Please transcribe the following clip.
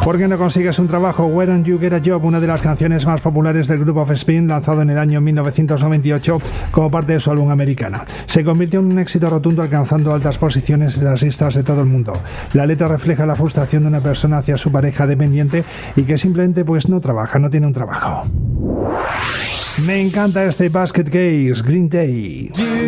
¿Por qué no consigues un trabajo? Why Don't You Get a Job, una de las canciones más populares del grupo Offspring, lanzado en el año 1998 como parte de su álbum Americana. Se convirtió en un éxito rotundo, alcanzando altas posiciones en las listas de todo el mundo. La letra refleja la frustración de una persona hacia su pareja dependiente y que simplemente pues no trabaja, no tiene un trabajo. Me encanta este Basket Case, Green Day.